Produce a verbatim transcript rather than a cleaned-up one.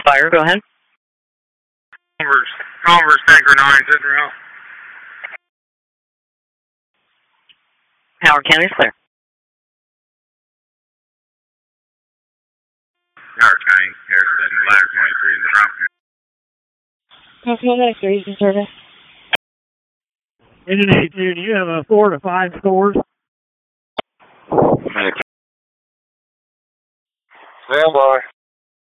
Fire, go ahead. Converse, Converse Tanker nine, Central. Howard County's clear. Howard County, Harrison, ladder twenty-three in the front. Customer next, Eastern Service. Engine eighteen, you have a four to five scores. Stand by.